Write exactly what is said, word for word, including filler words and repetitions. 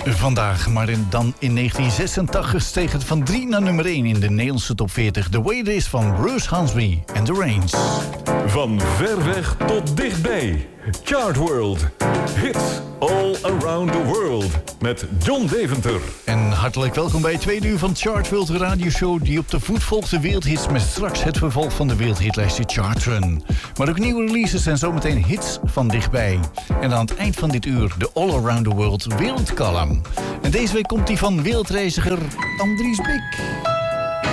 Vandaag, maar in, dan in negentien zesentachtig steeg het van drie naar nummer één in de Nederlandse top veertig. The Way It Is van Bruce Hansby en The Rains. Van ver weg tot dichtbij. Chartworld. Hits all around the world. Met John Deventer. En hartelijk welkom bij het tweede uur van Chartworld radioshow die op de voet volgt de wereldhits met straks het vervolg van de wereldhitlijst Chartrun. Maar ook nieuwe releases en zometeen hits van dichtbij. En aan het eind van dit uur de All Around the World wereldcolumn. En deze week komt die van wereldreiziger Andries Bik.